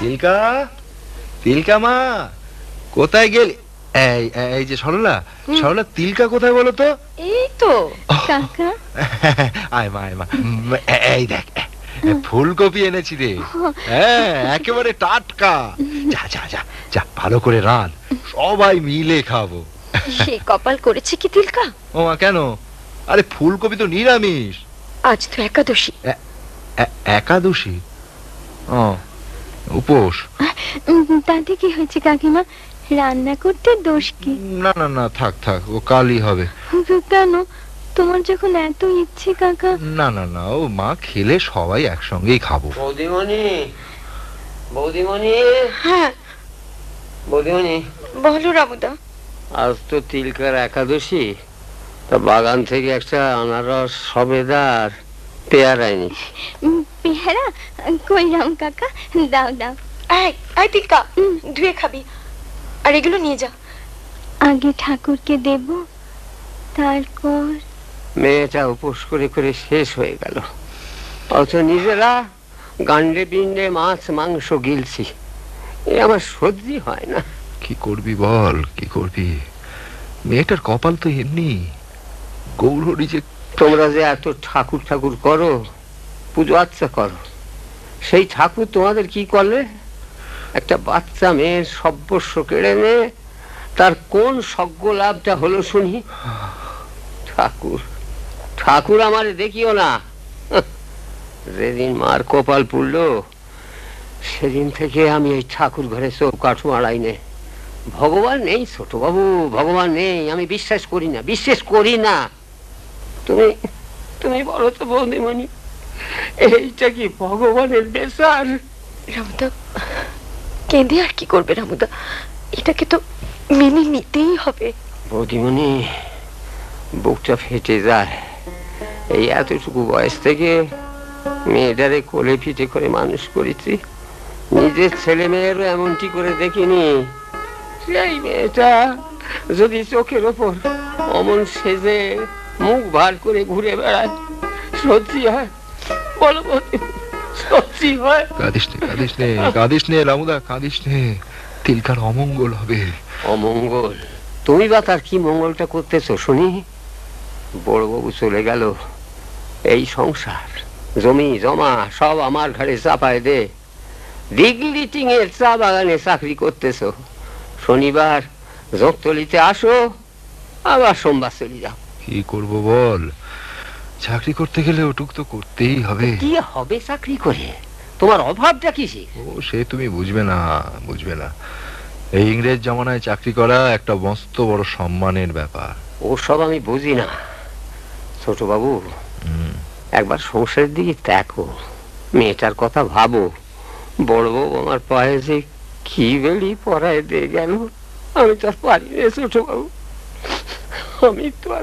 তিলকা, তিলকা মা, কোথায় গেলি? এই যে সরলা, সরলা, তিলকা কোথায় বলো তো? এই তো কাকা। আয় মা, আয় মা। এই দেখ, ফুলকপি এনেছি রে। হ্যাঁ, একেবারে টাটকা। যা যা যা যা, ভালো করে রাঁধ, সবাই মিলে খাবো। সে কপাল করেছে কি তিলকা? ও মা, কেন? আরে ফুলকপি তো নিরামিষ। আজ তো একাদশী। একাদশী? ও, উপোস। তাতে কি হয়েছে কাকিমা? রান্না করতে দোষ কি? না না না, থাক থাক, ও কালই হবে। কেন? তোমার যখন এত ইচ্ছে কাকা। না না না, ও মা, খেলে সবাই একসঙ্গেই খাবো। বৌদিমণি, বৌদিমণি। হ্যাঁ বৌদিমণি, বলো রামুদা। আজ তো তিলকার একাদশী, তা বাগান থেকে একটা আনারস, সবেদার, পেয়ারা এনেছি। পেয়ারা কই রাম কাকা, দাও দাও। এই তিলকা, ধুয়ে খাবি, আর এগুলো নিয়ে যা। আগে ঠাকুরকে দেব, তারপর। মেয়েটা উপোস করে করে শেষ হয়ে গেল, অথচ নিজেরা গান্ডে পিণ্ডে মাছ মাংস গিলছি। এ আমার সহ্যই হয় না। কি করবি বল, কি করবি? মেয়েটার কপাল তো এমনি। গৌরী যে। তোমরা যে এত ঠাকুর ঠাকুর করো, পুজো আচ্ছা করো, সেই ঠাকুর তোমাদের কি করলে? একটা বাচ্চা মেয়ের সর্বস্ব কেড়ে নে, তার কোন সজ্ঞ লাভটা হলো শুনি? ঠাকুর ঠাকুর আমারে দেখিও না। যেদিন মার কপাল পুড়লো, সেদিন থেকে আমি এই ঠাকুর ঘরে চৌকাঠ মারাই নে। ভগবান নেই ছোট বাবু, ভগবান নেই, আমি বিশ্বাস করি না, বিশ্বাস করি না। তুমি তুমি বলো তো বৌদিমণি, এইটা কি ভগবানের বেচার? রামুদা, কেঁদে আর কি করবে রামুদা? এটাকে তো মেনে নিতেই হবে। বৌদিমণি, বুকটা ফেটে যায়। এই এতটুকু বয়স থেকে মেয়েটারে কোলে পিঠে করে মানুষ করেছি, নিজের ছেলে মেয়েরও এমনটি করে দেখিনি। সেই মেয়েটা যদি চোখের ওপর অমন সেজে মুখ ভার করে ঘুরে বেড়ায়, সত্যি হয়? বলো বৌদিমণি, সত্যি হয়? কাঁদিস নে, কাঁদিস নে, কাঁদিস নে রামুদা, কাঁদিস নে। তিলকার অমঙ্গল হবে। অমঙ্গল? তুমি বা তার কি মঙ্গলটা করতেছো শুনি? বড়বাবু চলে গেল, এই সংসার, জমি জমা সব আমার ঘরে চাপায় দে। দিগলিটিং এর চা বাগানে চাকরি করতেছো, শনিবার জগতলিতে আসো, আবার সোমবার চলে যাও। কি করব বল? চাকরি করতে গেলে ওটুক তো করতেই হবে। কি হবে চাকরি করে? তোমার অভাবটা কিসে? ও, সে তুমি বুঝবে না, বুঝবে না। এই ইংরেজ জামানায় চাকরি করা একটা মস্ত বড় সম্মানের ব্যাপার। ওসব আমি বুঝি না ছোট বাবু। একবার সংসারের দিকে দেখো, মেয়েটার কথা ভাবো। বড় বউ আমার পায়ে যে কি বেলি পরায় দিয়ে গেল, আমি তো আর পারি না ছোট বাবু, আমি তো